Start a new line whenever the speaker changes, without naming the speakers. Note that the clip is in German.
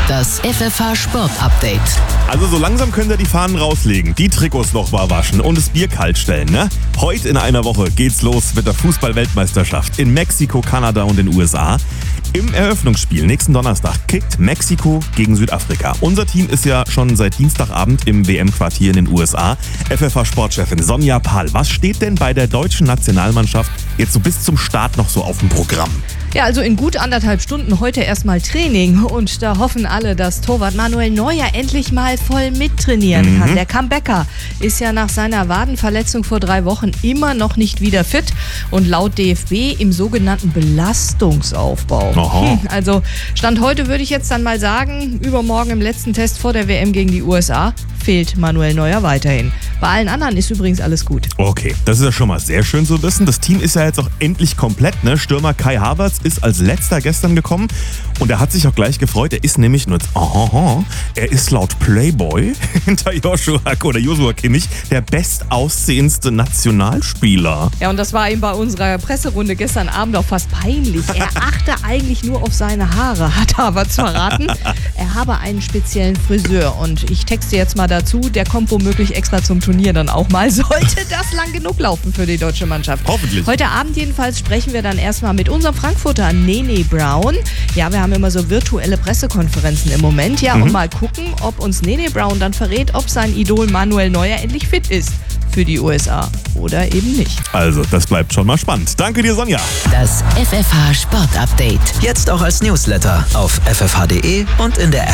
Das FFH Sport Update.
Also so langsam könnt ihr die Fahnen rauslegen, die Trikots noch mal waschen und das Bier kalt stellen, ne? Heute in einer Woche geht's los mit der Fußball-Weltmeisterschaft in Mexiko, Kanada und den USA. Im Eröffnungsspiel nächsten Donnerstag kickt Mexiko gegen Südafrika. Unser Team ist ja schon seit Dienstagabend im WM-Quartier in den USA. FFH-Sportchefin Sonja Pahl, was steht denn bei der deutschen Nationalmannschaft jetzt so bis zum Start noch so auf dem Programm?
Ja, also in gut 1,5 Stunden heute erstmal Training und da hoffen alle, dass Torwart Manuel Neuer endlich mal voll mittrainieren kann. Der Comebacker ist ja nach seiner Wadenverletzung vor 3 Wochen immer noch nicht wieder fit und laut DFB im sogenannten Belastungsaufbau. Also Stand heute würde ich jetzt dann mal sagen, übermorgen im letzten Test vor der WM gegen die USA fehlt Manuel Neuer weiterhin. Bei allen anderen ist übrigens alles gut.
Okay, das ist ja schon mal sehr schön zu wissen. Das Team ist ja jetzt auch endlich komplett, ne? Stürmer Kai Havertz ist als letzter gestern gekommen und er hat sich auch gleich gefreut. Er ist nämlich nur er ist laut Playboy hinter Joshua Kimmich der bestaussehendste Nationalspieler.
Ja, und das war ihm bei unserer Presserunde gestern Abend auch fast peinlich. Er achte eigentlich nur auf seine Haare, hat Havertz verraten. Er habe einen speziellen Friseur und ich texte jetzt mal dazu, der kommt womöglich extra zum Turnier dann auch mal. Sollte das lang genug laufen für die deutsche Mannschaft.
Hoffentlich.
Heute Abend jedenfalls sprechen wir dann erstmal mit unserem Frankfurter Nene Brown. Ja, wir haben immer so virtuelle Pressekonferenzen im Moment. Ja, und mal gucken, ob uns Nene Brown dann verrät, ob sein Idol Manuel Neuer endlich fit ist für die USA oder eben nicht.
Also, das bleibt schon mal spannend. Danke dir, Sonja.
Das FFH Sport Update.
Jetzt auch als Newsletter auf ffh.de und in der App.